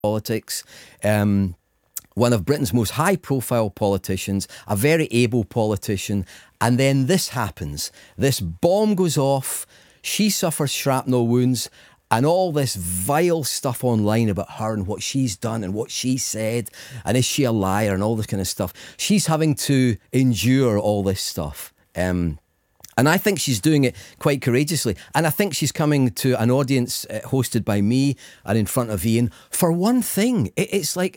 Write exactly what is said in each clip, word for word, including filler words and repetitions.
politics. Um, one of Britain's most high-profile politicians, a very able politician, and then this happens. This bomb goes off, she suffers shrapnel wounds, and all this vile stuff online about her and what she's done and what she said, and is she a liar and all this kind of stuff. She's having to endure all this stuff. Um, and I think she's doing it quite courageously. And I think she's coming to an audience uh, hosted by me and in front of Ian for one thing. It, it's like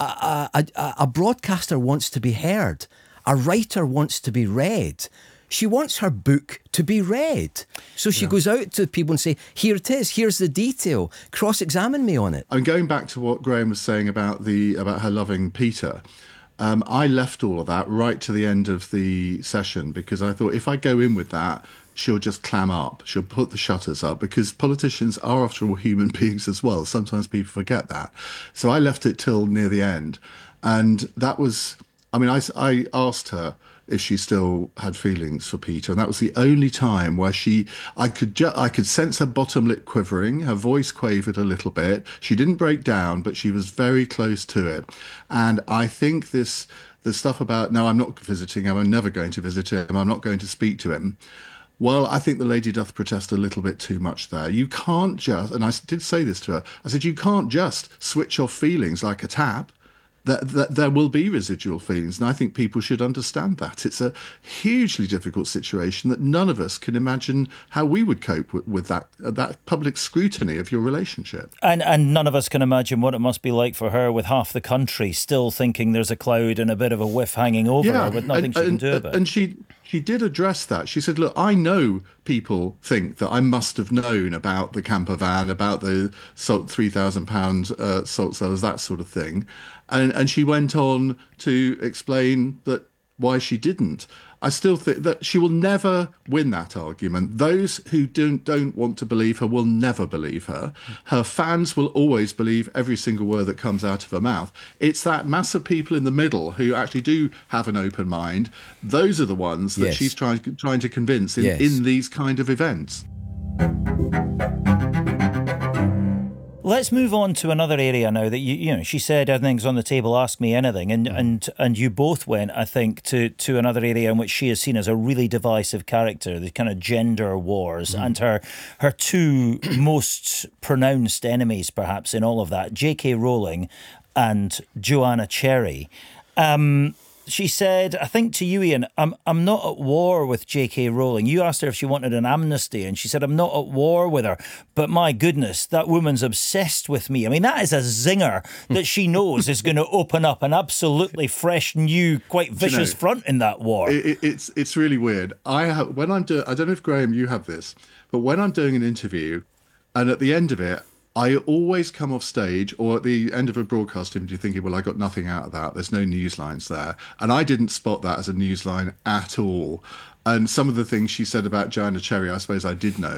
a, a, a, a broadcaster wants to be heard. A writer wants to be read. She wants her book to be read. So she yeah. goes out to people and say, here it is, here's the detail, cross-examine me on it. I'm going back to what Graham was saying about the about her loving Peter. Um, I left all of that right to the end of the session because I thought if I go in with that, she'll just clam up. She'll put the shutters up because politicians are, after all, human beings as well. Sometimes people forget that. So I left it till near the end. And that was, I mean, I, I asked her if she still had feelings for Peter, and that was the only time where she, I could, ju- I could sense her bottom lip quivering, her voice quavered a little bit. She didn't break down, but she was very close to it. And I think this, the stuff about, no, I'm not visiting him, I'm never going to visit him, I'm not going to speak to him. Well, I think the lady doth protest a little bit too much there. You can't just, and I did say this to her, I said, you can't just switch off feelings like a tap. That, that there will be residual feelings, and I think people should understand that. It's a hugely difficult situation that none of us can imagine how we would cope with, with that uh, that public scrutiny of your relationship. And and none of us can imagine what it must be like for her with half the country still thinking there's a cloud and a bit of a whiff hanging over yeah, her with nothing and, she can and, do about it. And she, she did address that. She said, look, I know people think that I must have known about the camper van, about the salt, three thousand pounds uh, salt cellars, that sort of thing. And, and she went on to explain that why she didn't. I still think that she will never win that argument. Those who don't, don't want to believe her will never believe her. Her fans will always believe every single word that comes out of her mouth. It's that mass of people in the middle who actually do have an open mind. Those are the ones that yes. she's trying, trying to convince in, yes. in these kind of events. Let's move on to another area now that you you know she said everything's on the table, ask me anything, and mm. and and you both went, I think, to to another area in which she is seen as a really divisive character, the kind of gender wars, mm. and her her two most pronounced enemies perhaps in all of that, J K Rowling and Joanna Cherry. Um She said, I think to you, Ian, I'm I'm not at war with J K Rowling. You asked her if she wanted an amnesty, and she said, I'm not at war with her. But my goodness, that woman's obsessed with me. I mean, that is a zinger that she knows is going to open up an absolutely fresh, new, quite vicious you know, front in that war. It, it, it's it's really weird. I have, when I'm doing, I don't know if Graham, you have this, but when I'm doing an interview, and at the end of it, I always come off stage or at the end of a broadcast interview thinking, well, I got nothing out of that. There's no news lines there. And I didn't spot that as a news line at all. And some of the things she said about Joanna Cherry, I suppose I did know.